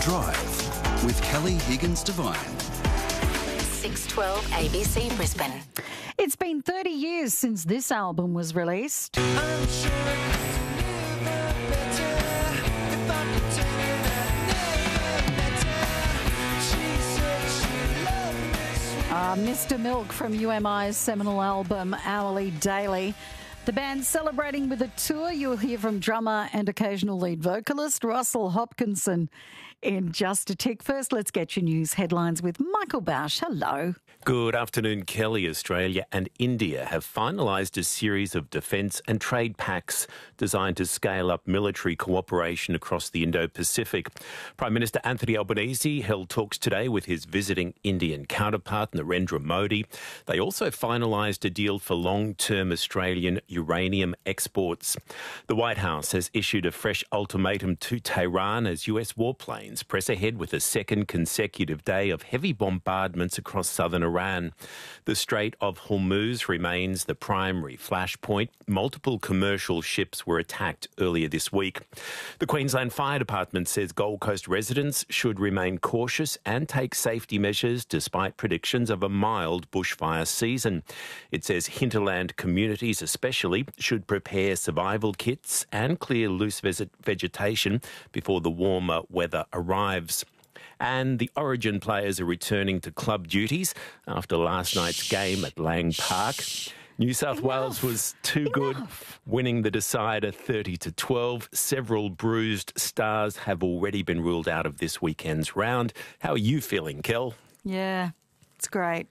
Drive with Kelly Higgins-Devine. 612 ABC Brisbane. It's been 30 years since this album was released. Mr. Milk from UMI's seminal album Hourly Daily. The band's celebrating with a tour. You'll hear from drummer and occasional lead vocalist Russell Hopkinson in just a tick. First, let's get your news headlines with Michael Bausch. Hello. Good afternoon, Kelly. Australia and India have finalised a series of defence and trade pacts designed to scale up military cooperation across the Indo-Pacific. Prime Minister Anthony Albanese held talks today with his visiting Indian counterpart, Narendra Modi. They also finalised a deal for long-term Australian uranium exports. The White House has issued a fresh ultimatum to Tehran as US warplanes press ahead with a second consecutive day of heavy bombardments across southern Iran. The Strait of Hormuz remains the primary flashpoint. Multiple commercial ships were attacked earlier this week. The Queensland Fire Department says Gold Coast residents should remain cautious and take safety measures despite predictions of a mild bushfire season. It says hinterland communities especially should prepare survival kits and clear loose vegetation before the warmer weather arrives. And the Origin players are returning to club duties after last night's game at Lang Park. New South Wales was too good, winning the decider 30-12. Several bruised stars have already been ruled out of this weekend's round. How are you feeling, Kel? Yeah, it's great.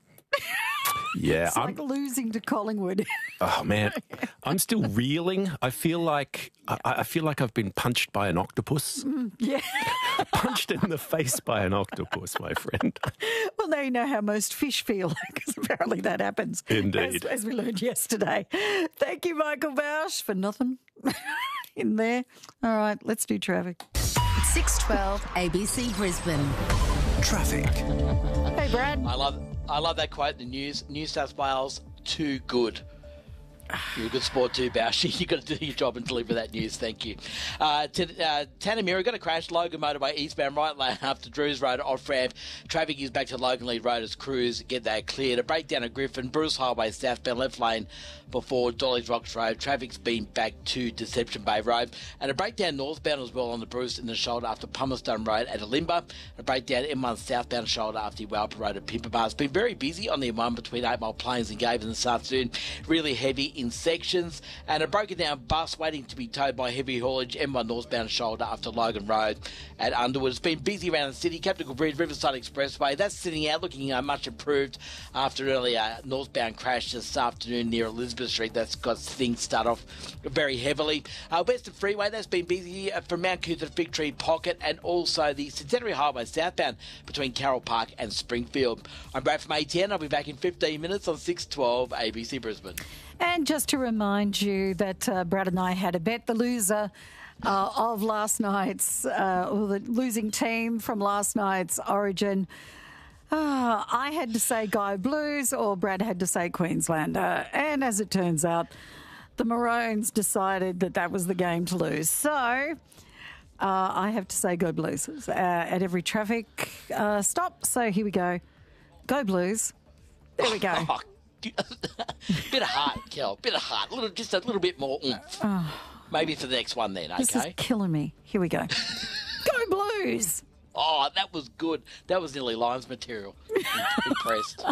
Yeah, it's like losing to Collingwood. Oh man, I'm still reeling. I feel like I've been punched by an octopus. Yeah, punched in the face by an octopus, my friend. Well, now you know how most fish feel, because apparently that happens. Indeed, as we learned yesterday. Thank you, Michael Bausch, for nothing in there. All right, let's do traffic. 612 ABC Brisbane. Traffic. Hey, Brad. I love that quote in the news. New South Wales, too good. You're a good sport too, Bausch. You've got to do your job and deliver that news. Thank you. Tanamira got a crash. Logan motorway eastbound right lane after Drews Road off-ramp. Traffic is back to Logan Lead Road as crews get that cleared. A breakdown at Griffin. Bruce Highway southbound left lane before Dolly's Rocks Road. Traffic's been back to Deception Bay Road. And a breakdown northbound as well on the Bruce in the shoulder after Palmerston Road at Alimba. A breakdown M1 southbound shoulder after Walper Road at Pimper Bar. It's been very busy on the M1 between 8 Mile Plains and Gavin this afternoon. Really heavy in sections, and a broken down bus waiting to be towed by heavy haulage M1 northbound shoulder after Logan Road at Underwood. It's been busy around the city. Captain Bridge, Riverside Expressway, that's sitting out looking much improved after an earlier northbound crash this afternoon near Elizabeth Street. That's got things start off very heavily. Western Freeway, that's been busy from Mount Coot to Big Tree Pocket, and also the Centenary Highway southbound between Carroll Park and Springfield. I'm Brad from A10. I'll be back in 15 minutes on 612 ABC Brisbane. And just to remind you that Brad and I had a bet. The loser of last night's, or the losing team from last night's Origin, I had to say Go Blues, or Brad had to say Queenslander. And as it turns out, the Maroons decided that was the game to lose. So I have to say Go Blues at every traffic stop. So here we go. Go Blues. There we go. Bit of heart, Kel. Bit of heart. Just a little bit more oomph. Maybe for the next one then, okay? This is killing me. Here we go. Go Blues! Oh, that was good. That was nearly Lions material. Impressed.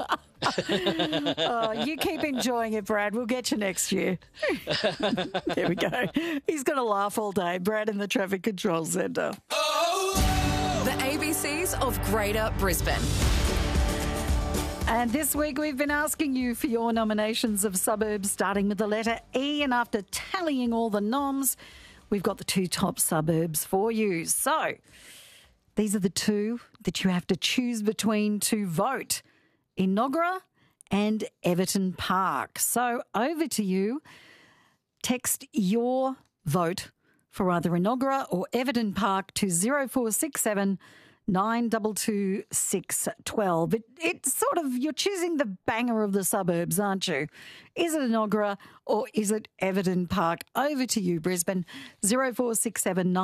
You keep enjoying it, Brad. We'll get you next year. There we go. He's going to laugh all day. Brad in the Traffic Control Centre. The ABCs of Greater Brisbane. And this week we've been asking you for your nominations of suburbs starting with the letter E, and after tallying all the noms, we've got the two top suburbs for you. So these are the two that you have to choose between to vote: Enoggera and Everton Park. So over to you. Text your vote for either Enoggera or Everton Park to 0467 922 612. It's sort of, you're choosing the banger of the suburbs, aren't you? Is it Enoggera or is it Everton Park? Over to you, Brisbane. 0467